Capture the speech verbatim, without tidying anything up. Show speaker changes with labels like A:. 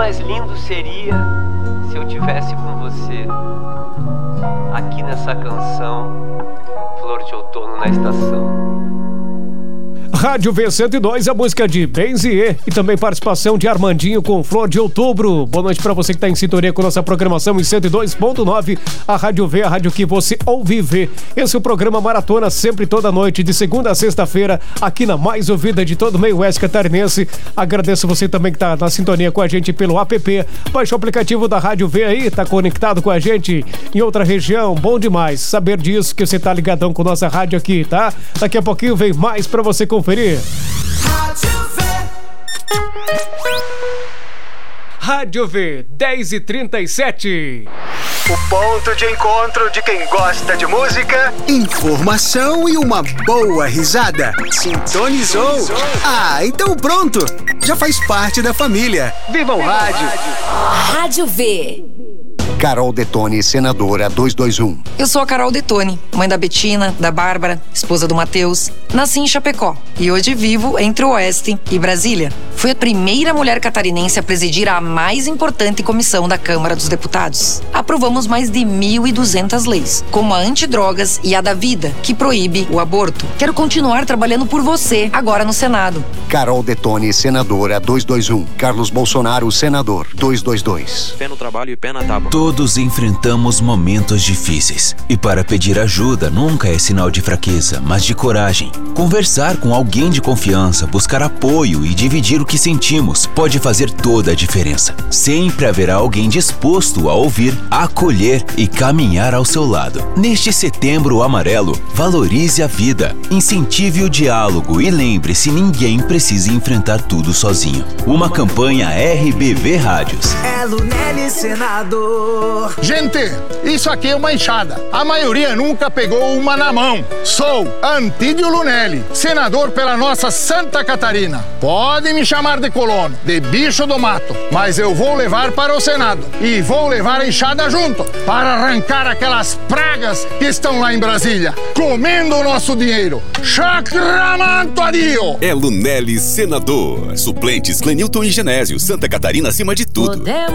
A: mais lindo seria se eu tivesse com você aqui nessa canção, Flor de Outono na Estação.
B: Rádio V cento e dois, a música de Benzier e também participação de Armandinho com Flor de Outubro. Boa noite pra você que tá em sintonia com nossa programação em cento e dois ponto nove, a Rádio V, a rádio que você ouve e vê. Esse é o programa Maratona, sempre toda noite, de segunda a sexta-feira, aqui na mais ouvida de todo o meio oeste catarinense. Agradeço você também que tá na sintonia com a gente pelo app. Baixa o aplicativo da Rádio V aí, tá conectado com a gente em outra região. Bom demais saber disso, que você tá ligadão com nossa rádio aqui, tá? Daqui a pouquinho vem mais pra você conferir. Rádio V, dez e trinta e sete.
C: O ponto de encontro de quem gosta de música, informação e uma boa risada. Sintonizou? Ah, então pronto! Já faz parte da família. Viva o rádio!
D: Rádio V.
E: Carol Detone, senadora duzentos e vinte e um.
F: Eu sou a Carol Detone, mãe da Betina, da Bárbara, esposa do Matheus. Nasci em Chapecó e hoje vivo entre o Oeste e Brasília. Fui a primeira mulher catarinense a presidir a mais importante comissão da Câmara dos Deputados. Aprovamos mais de mil e duzentas leis, como a antidrogas e a da vida, que proíbe o aborto. Quero continuar trabalhando por você, agora no Senado.
E: Carol Detone, senadora duzentos e vinte e um. Carlos Bolsonaro, senador duzentos e vinte e dois.
G: Pé no trabalho e pé na tábua.
H: Todos enfrentamos momentos difíceis. E para pedir ajuda nunca é sinal de fraqueza, mas de coragem. Conversar com alguém de confiança, buscar apoio e dividir o que sentimos pode fazer toda a diferença. Sempre haverá alguém disposto a ouvir, acolher e caminhar ao seu lado. Neste Setembro Amarelo, valorize a vida, incentive o diálogo e lembre-se, ninguém precisa enfrentar tudo sozinho. Uma campanha R B V Rádios.
I: É Lunelli, senador.
J: Gente, isso aqui é uma enxada. A maioria nunca pegou uma na mão. Sou Antídio Lunelli, senador pela nossa Santa Catarina. Pode me chamar de colono, de bicho do mato, mas eu vou levar para o Senado e vou levar a enxada junto para arrancar aquelas pragas que estão lá em Brasília, comendo o nosso dinheiro. Chacramantoadio!
K: É Lunelli, senador. Suplentes Clenilton e Genésio. Santa Catarina acima de tudo.